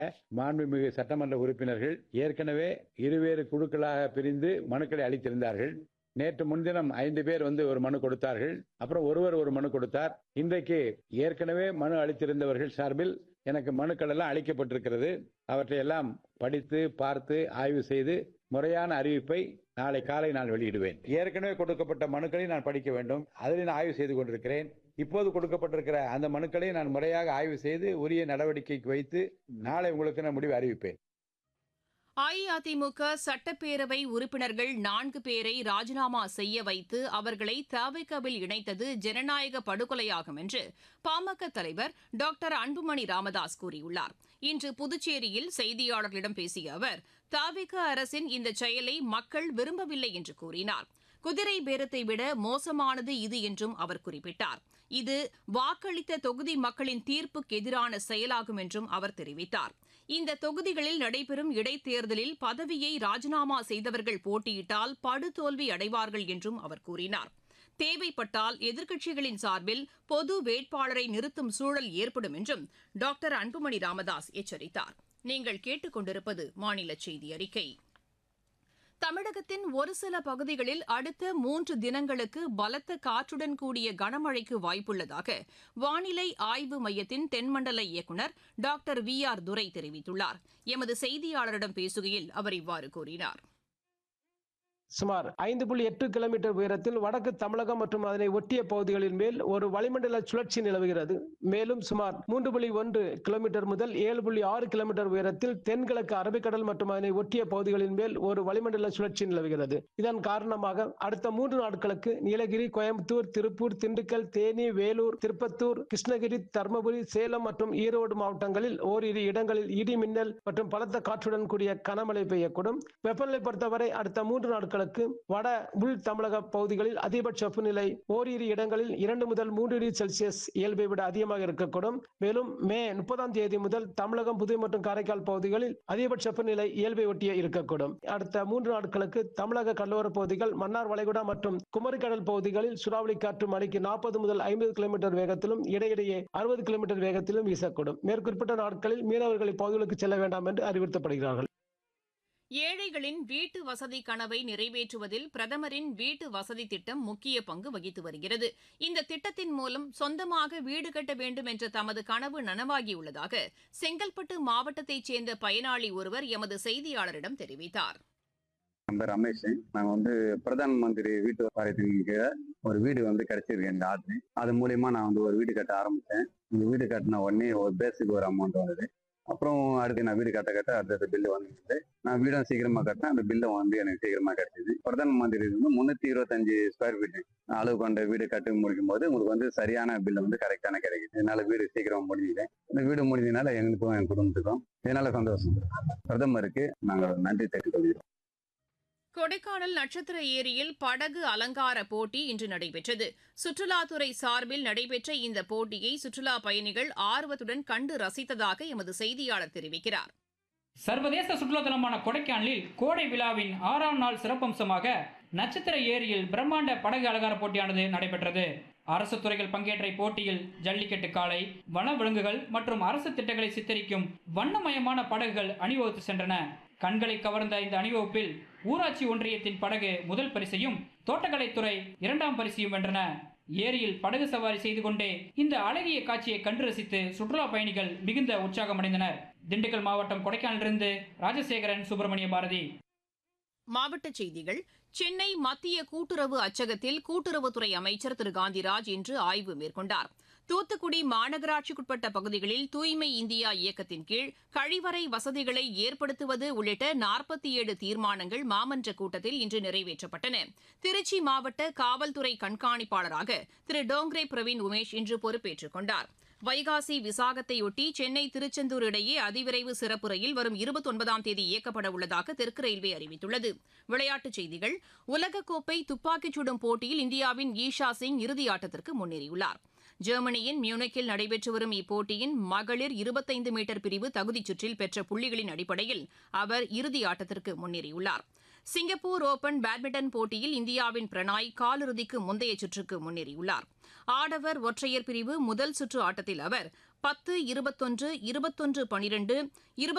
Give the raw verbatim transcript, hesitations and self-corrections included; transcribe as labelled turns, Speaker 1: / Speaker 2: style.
Speaker 1: மாண்புமிகு சட்டமன்ற உறுப்பினர்கள் ஏற்கனவே இருவேறு குழுக்களாக பிரிந்து மனுக்களை அளித்திருந்தார்கள். நேற்று முன்தினம் ஐந்து பேர் வந்து ஒரு மனு கொடுத்தார்கள். அப்புறம் ஒருவர் ஒரு மனு கொடுத்தார். இன்றைக்கு ஏற்கனவே மனு அளித்திருந்தவர்கள் சார்பில் எனக்கு மனுக்கள் எல்லாம் அளிக்கப்பட்டிருக்கிறது. அவற்றை எல்லாம் படித்து பார்த்து ஆய்வு செய்து முறையான அறிவிப்பை நாளை காலை நான் வெளியிடுவேன். ஏற்கனவே கொடுக்கப்பட்ட மனுக்களை நான் படிக்க வேண்டும். அதில் நான் ஆய்வு செய்து கொண்டிருக்கிறேன். இப்போது கொடுக்கப்பட்டிருக்கிற அந்த மனுக்களை நான் முறையாக ஆய்வு செய்து உரிய நடவடிக்கைக்கு வைத்து நாளை உங்களுக்கு நான் முடிவு அறிவிப்பேன்.
Speaker 2: அஇஅதிமுக சட்டப்பேரவை உறுப்பினர்கள் நான்கு பேரை ராஜினாமா செய்ய வைத்து அவர்களை தவிகவில் இணைத்தது ஜனநாயக படுகொலையாகும் என்று பாமக தலைவர் டாக்டர் அன்புமணி ராமதாஸ் கூறியுள்ளார். இன்று புதுச்சேரியில் செய்தியாளர்களிடம் பேசிய அவர் தவிக அரசின் இந்த செயலை மக்கள் விரும்பவில்லை என்று கூறினார். குதிரை பேரத்தை விட மோசமானது இது என்றும் அவர் குறிப்பிட்டார். இது வாக்களித்த தொகுதி மக்களின் தீர்ப்புக்கு எதிரான செயலாகும் என்றும் அவர் தெரிவித்தார். இந்த தொகுதிகளில் நடைபெறும் இடைத்தேர்தலில் பதவியை ராஜினாமா செய்தவர்கள் போட்டியிட்டால் படுதோல்வி அடைவார்கள் என்றும் அவர் கூறினார். தேவைப்பட்டால் எதிர்க்கட்சிகளின் சார்பில் பொது வேட்பாளரை நிறுத்தும் சூழல் ஏற்படும் என்றும் டாக்டர் அன்புமணி ராமதாஸ் எச்சரித்தார். நீங்கள் கேட்டுக் கொண்டிருப்பது மாநில செய்தி அறிக்கை. தமிழகத்தின் ஒரு சில பகுதிகளில் அடுத்த மூன்று தினங்களுக்கு பலத்த காற்றுடன் கூடிய கனமழைக்கு வாய்ப்புள்ளதாக வானிலை ஆய்வு மையத்தின் தென்மண்டல இயக்குநர் டாக்டர் வி ஆர் துரை தெரிவித்துள்ளார். எமது செய்தியாளரிடம் பேசுகையில் அவர் இவ்வாறு கூறினார்.
Speaker 3: சுமார் ஐந்து புள்ளி எட்டு கிலோமீட்டர் உயரத்தில் வடக்கு தமிழகம் மற்றும் அதனை ஒட்டிய பகுதிகளின் மேல் ஒரு வளிமண்டல சுழற்சி நிலவுகிறது. மேலும் சுமார் மூன்று புள்ளி ஒன்று கிலோமீட்டர் முதல் ஏழு புள்ளி ஆறு கிலோமீட்டர் உயரத்தில் தென்கிழக்கு அரபிக்கடல் மற்றும் அதனை ஒட்டிய பகுதிகளின் மேல் ஒரு வளிமண்டல சுழற்சி நிலவுகிறது. இதன் காரணமாக அடுத்த மூன்று நாட்களுக்கு நீலகிரி, கோயம்புத்தூர், திருப்பூர், திண்டுக்கல், தேனி, வேலூர், திருப்பத்தூர், கிருஷ்ணகிரி, தர்மபுரி, சேலம் மற்றும் ஈரோடு மாவட்டங்களில் ஓரிரு இடங்களில் இடி மின்னல் மற்றும் பலத்த காற்றுடன் கூடிய கனமழை பெய்யக்கூடும். வெப்பநிலை பொறுத்தவரை அடுத்த மூன்று நாட்கள் வட உள் தமிழக பகுதிகளில் அதிகபட்ச வெப்பநிலை ஓரிரு இடங்களில் இரண்டு முதல் மூன்று டிகிரி செல்சியஸ் இயல்பை விட அதிகமாக இருக்கக்கூடும். மேலும் மே முப்பதாம் தேதி முதல் தமிழகம், புதுவை மற்றும் காரைக்கால் பகுதிகளில் அதிகபட்ச வெப்பநிலை இயல்பை ஒட்டிய இருக்கக்கூடும். அடுத்த மூன்று நாட்களுக்கு தமிழக கடலோர பகுதிகள், மன்னார் வளைகுடா மற்றும் குமரிக்கடல் பகுதிகளில் சூறாவளி காற்று மணிக்கு நாற்பது முதல் ஐம்பது கிலோமீட்டர் வேகத்திலும் இடையிடையே அறுபது கிலோமீட்டர் வேகத்திலும் வீசக்கூடும். மேற்குறிப்பிட்ட நாட்களில் மீனவர்களை பகுதிகளுக்கு செல்ல வேண்டாம் என்று அறிவுறுத்தப்படுகிறார்கள்.
Speaker 2: ஏழைகளின் வீட்டு வசதி கனவை நிறைவேற்றுவதில் பிரதமரின் வீட்டு வசதி திட்டம் முக்கிய பங்கு வகித்து வருகிறது. இந்த திட்டத்தின் மூலம் சொந்தமாக வீடு கட்ட வேண்டும் என்ற தமது கனவு நனவாகியுள்ளதாக செங்கல்பட்டு மாவட்டத்தைச் சேர்ந்த பயனாளி ஒருவர் எமது செய்தியாளரிடம் தெரிவித்தார்.
Speaker 4: ரமேஷ், நாங்க வந்து பிரதான் மந்திரி வீட்டு வாரியத்தின் கீழே ஒரு வீடு வந்து கிடைச்சிருக்கு இந்த ஆற்று. அது மூலியமா நான் வந்து ஒரு வீடு கட்ட ஆரம்பிச்சேன். இந்த வீடு கட்டின உடனே ஒரு பேசிக் ஒரு அமௌண்ட் வந்தது. அப்புறம் அடுத்து நான் வீடு கட்ட கட்ட அடுத்த பில்லு வந்துருது. நான் வீடும் சீக்கிரமா கட்டினேன். அந்த பில்லும் வந்து எனக்கு சீக்கிரமா கிடைச்சிது. பிரதான் மந்திரி வந்து முன்னூத்தி இருபத்தஞ்சு ஸ்கொயர் ஃபீட் அளவு கொண்ட வீடு கட்டி முடிக்கும் போது உங்களுக்கு வந்து சரியான பில்லு வந்து கரெக்டான கிடைக்குது. இதனால வீடு சீக்கிரமா முடிஞ்சுட்டேன். இந்த வீடு முடிஞ்சதுனால எங்களுக்கும் என் குடும்பத்துக்கும் இதனால சந்தோஷம். பிரதமருக்கு நாங்கள் நன்றி தெரிவித்துக் கொள்கிறோம்.
Speaker 2: கொடைக்கானல் நட்சத்திர ஏரியில் படகு அலங்கார போட்டி இன்று நடைபெற்றது. சுற்றுலாத்துறை சார்பில் நடைபெற்ற இந்த போட்டியை சுற்றுலா பயணிகள் ஆர்வத்துடன் கண்டு ரசித்ததாக எமது செய்தியாளர் தெரிவிக்கிறார்.
Speaker 5: சர்வதேச சுற்றுலாத்தலமான கொடைக்கானலில் கோடை விழாவின் ஆறாம் நாள் சிறப்பம்சமாக நட்சத்திர ஏரியில் பிரம்மாண்ட படகு அலங்கார போட்டியானது நடைபெற்றது. அரசு துறைகள் பங்கேற்ற போட்டியில் ஜல்லிக்கட்டு காளை, வன விலங்குகள் மற்றும் அரசு திட்டங்களை சித்தரிக்கும் வண்ணமயமான படகுகள் அணிவகுத்து சென்றன. கண்களை கவர்ந்த இந்த அணிவகுப்பில் ஊராட்சி ஒன்றியத்தின் படகு முதல் பரிசையும் தோட்டக்கலைத்துறை இரண்டாம் பரிசையும் வென்றன. ஏரியில் படகு சவாரி செய்து கொண்டே இந்த அழகிய காட்சியை கண்டு ரசித்து சுற்றுலா பயணிகள் மிகுந்த உற்சாகமடைந்தனர். திண்டுக்கல் மாவட்டம் கொடைக்கானலிருந்து ராஜசேகரன், சுப்பிரமணிய பாரதி.
Speaker 2: மாவட்டச் செய்திகள். சென்னை மத்திய கூட்டுறவு அச்சகத்தில் கூட்டுறவுத்துறை அமைச்சர் திரு காந்திராஜ் இன்று ஆய்வு மேற்கொண்டார். தூத்துக்குடி மாநகராட்சிக்குட்பட்ட பகுதிகளில் தூய்மை இந்தியா இயக்கத்தின் கீழ் கழிவறை வசதிகளை ஏற்படுத்துவது உள்ளிட்ட நாற்பத்தி ஏழு தீர்மானங்கள் மாமன்ற கூட்டத்தில் இன்று நிறைவேற்றப்பட்டன. திருச்சி மாவட்ட காவல்துறை கண்காணிப்பாளராக திரு டோங்ரே பிரவீன் உமேஷ் இன்று பொறுப்பேற்றுக் கொண்டார். வைகாசி விசாகத்தையொட்டி சென்னை திருச்செந்தூர் இடையே அதிவிரைவு சிறப்பு ரயில் வரும் இருபத்தி ஒன்பதாம் தேதி இயக்கப்பட உள்ளதாக தெற்கு ரயில்வே அறிவித்துள்ளது. விளையாட்டுச் செய்திகள். உலகக்கோப்பை துப்பாக்கிச் சுடும் போட்டியில் இந்தியாவின் ஈஷா சிங் இறுதியாட்டத்திற்கு முன்னேறியுள்ளார். ஜெர்மனியின் மியூனிக்கில் நடைபெற்று வரும் இப்போட்டியின் மகளிர் இருபத்தைந்து மீட்டர் பிரிவு தகுதிச் சுற்றில் பெற்ற புள்ளிகளின் அடிப்படையில் அவர் இறுதி ஆட்டத்திற்கு முன்னேறியுள்ளார். சிங்கப்பூர் ஓபன் பேட்மிண்டன் போட்டியில் இந்தியாவின் பிரணாய் காலிறுதிக்கு முந்தைய சுற்றுக்கு முன்னேறியுள்ளார். ஆடவர் ஒற்றையர் பிரிவு முதல் சுற்று ஆட்டத்தில் அவர் பத்து இருபத்தொன்று இருபத்தொன்று பனிரெண்டு